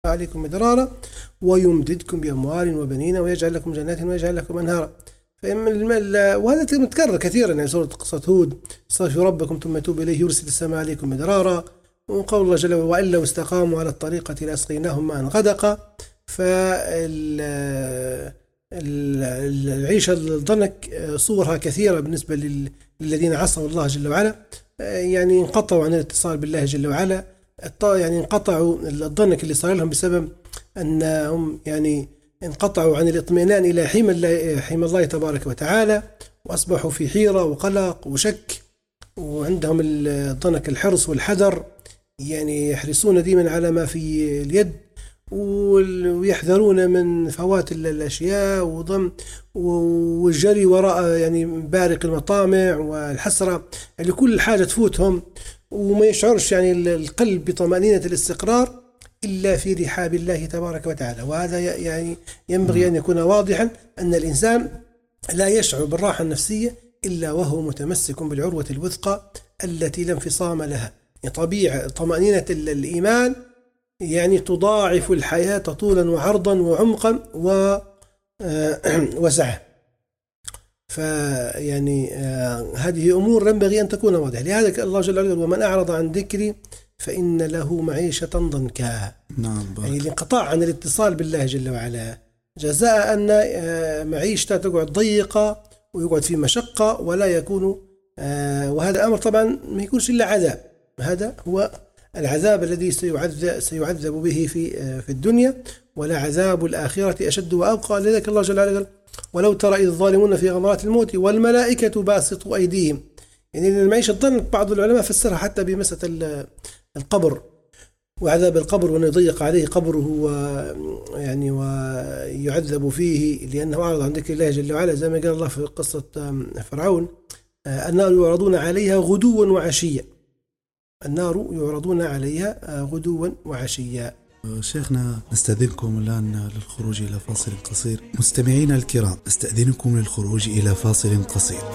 عليكم مدرارا ويمددكم بأموال وبنين ويجعل لكم جنات ويجعل لكم أنهارا. وهذا متكرر كثيرا، يعني سورة قصة هود: استغفروا ربكم ثم توبوا إليه يرسل السماء عليكم مدرارا. وقول الله جل وعلا: وإن لو استقاموا على الطريقة لأسقيناهم ماء غدقا. فالعيشة الضنك صورها كثيرة بالنسبة للذين عصوا الله جل وعلا، يعني انقطعوا عن الاتصال بالله جل وعلا، يعني انقطعوا الضنك اللي صار لهم بسبب أنهم يعني انقطعوا عن الاطمئنان إلى حمى الله تبارك وتعالى، وأصبحوا في حيرة وقلق وشك، وعندهم الضنك الحرص والحذر، يعني يحرصون دائما على ما في اليد، ويحذرون من فوات الأشياء والجري وراء يعني بارق المطامع والحسرة، يعني كل حاجة تفوتهم، وما يشعرش يعني القلب بطمأنينة الاستقرار إلا في رحاب الله تبارك وتعالى. وهذا يعني ينبغي أن يكون واضحا أن الإنسان لا يشعر بالراحة النفسية إلا وهو متمسك بالعروة الوثقى التي لا انفصام لها. يعني طبيعة طمأنينة الإيمان يعني تضاعف الحياة طولا وعرضا وعمقا وسعة. فيعني هذه أمور ينبغي أن تكون واضحة. لهذا الله جل وعلا: ومن أعرض عن ذكري فإن له معيشة ضنكا. نعم، يعني الانقطاع عن الاتصال بالله جل وعلا جزاء أن معيشته تقعد ضيقة ويقعد في مشقة ولا يكون، وهذا أمر طبعا ما يكونش إلا عذاب. هذا هو العذاب الذي سيعذب به في الدنيا، ولا عذاب الآخرة أشد وأبقى. لذلك الله جل وعلا قال: ولو ترى إذ الظالمون في غمرات الموت والملائكة باسطوا أيديهم. يعني المعيشة الضنك بعض العلماء فسرها حتى بمسألة القبر وعذاب القبر، وأن يضيق عليه قبره يعني ويعذب فيه لأنه أعرض عن ذكر الله جل وعلا، زي ما قال الله في قصة فرعون: النار يعرضون عليها غدوا وعشيا. النار يعرضون عليها غدوا وعشيا. شيخنا، نستأذنكم الآن للخروج إلى فاصل قصير. مستمعينا الكرام، نستأذنكم للخروج إلى فاصل قصير.